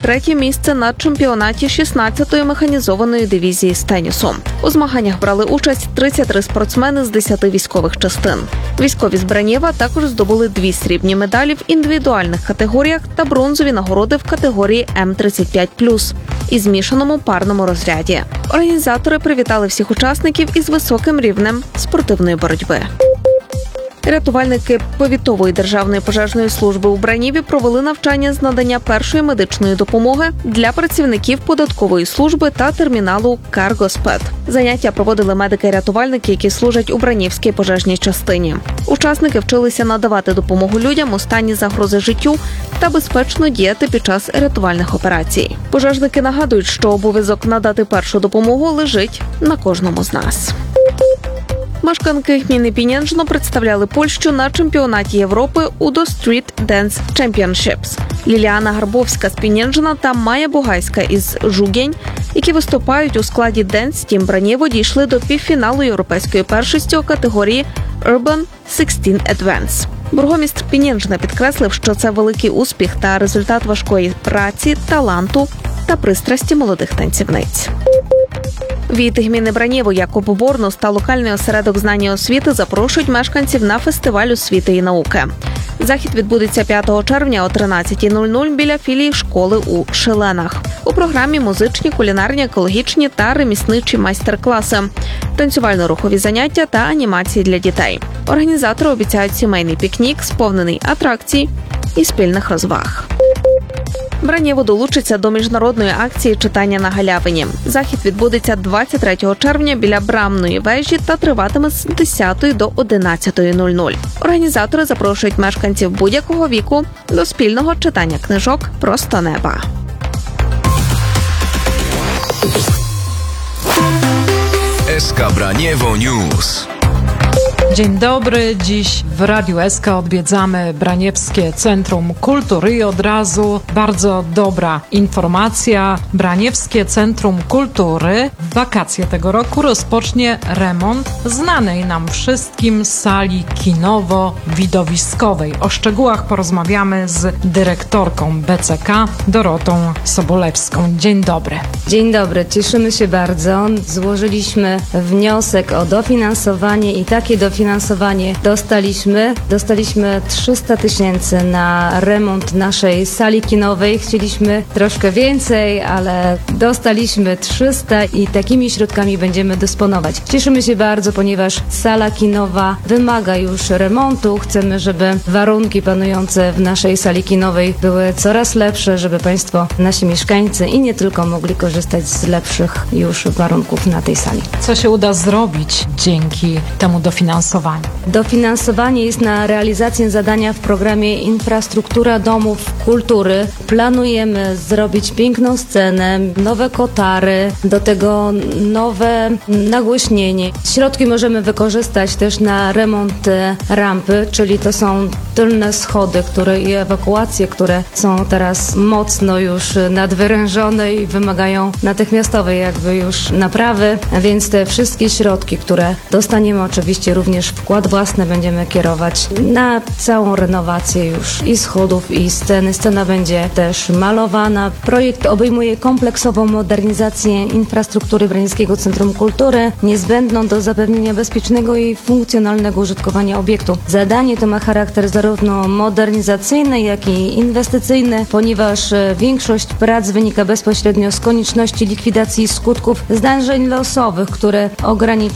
третє місце на чемпіонаті 16-ї механізованої дивізії з тенісу. У змаганнях брали участь 33 спортсмени з 10 військових частин. Військові з Бранєва також здобули 2 срібні медалі в індивідуальних категоріях та бронзові нагороди в категорії М35+, і змішаному парному розряді. Організатори привітали всіх учасників із високим рівнем спортивної боротьби. Рятувальники повітової державної пожежної служби у Бранєві провели навчання з надання першої медичної допомоги для працівників податкової служби та терміналу «Каргоспед». Заняття проводили медики-рятувальники, які служать у Бранєвській пожежній частині. Учасники вчилися надавати допомогу людям у стані загрози життю та безпечно діяти під час рятувальних операцій. Пожежники нагадують, що обов'язок надати першу допомогу лежить на кожному з нас. Мешканки гміни Пінєнжно представляли Польщу на чемпіонаті Європи UDO Street Dance Championships. Ліліана Гарбовська з Пінєнжна та Майя Бугайська із Жугєнь, які виступають у складі Dance Team Бранєво, дійшли до півфіналу європейської першості у категорії Urban 16 Advance. Бургомістр Пінєнжна підкреслив, що це великий успіх та результат важкої праці, таланту та пристрасті молодих танцівниць. Від гміни Бранєво Якоб Борнус та локальний осередок знання і освіти запрошують мешканців на фестиваль освіти і науки. Захід відбудеться 5 червня о 13:00 біля філії школи у Шеленах. У програмі музичні, кулінарні, екологічні та ремісничі майстер-класи, танцювально-рухові заняття та анімації для дітей. Організатори обіцяють сімейний пікнік, сповнений атракцій і спільних розваг. Бранєво долучиться до міжнародної акції «Читання на галявині». Захід відбудеться 23 червня біля Брамної вежі та триватиме з 10 до 11:00. Організатори запрошують мешканців будь-якого віку до спільного читання книжок «Просто неба». SK Braniewo News. Dzień dobry. Dziś w Radiu SK odwiedzamy Braniewskie Centrum Kultury i od razu bardzo dobra informacja. Braniewskie Centrum Kultury w wakacje tego roku rozpocznie remont znanej nam wszystkim sali kinowo-widowiskowej. O szczegółach porozmawiamy z dyrektorką BCK Dorotą Sobolewską. Dzień dobry. Dzień dobry. Cieszymy się bardzo. Złożyliśmy wniosek o dofinansowanie i takie dofinansowanie dostaliśmy 300 000 na remont naszej sali kinowej. Chcieliśmy troszkę więcej, ale dostaliśmy 300 i takimi środkami będziemy dysponować. Cieszymy się bardzo, ponieważ sala kinowa wymaga już remontu. Chcemy, żeby warunki panujące w naszej sali kinowej były coraz lepsze, żeby Państwo, nasi mieszkańcy i nie tylko mogli korzystać z lepszych już warunków na tej sali. Co się uda zrobić dzięki temu dofinansowaniu? Dofinansowanie jest na realizację zadania w programie Infrastruktura Domów Kultury. Planujemy zrobić piękną scenę, nowe kotary, do tego nowe nagłośnienie. Środki możemy wykorzystać też na remont rampy, czyli to są tylne schody, i ewakuacje, które są teraz mocno już nadwyrężone i wymagają natychmiastowej już naprawy, więc te wszystkie środki, które dostaniemy, oczywiście również wkład własny będziemy kierować na całą renowację już i schodów, i sceny. Scena będzie też malowana. Projekt obejmuje kompleksową modernizację infrastruktury Branieńskiego Centrum Kultury, niezbędną do zapewnienia bezpiecznego i funkcjonalnego użytkowania obiektu. Zadanie to ma charakter zarówno modernizacyjny, jak i inwestycyjny, ponieważ większość prac wynika bezpośrednio z konieczności likwidacji skutków zdarzeń losowych, które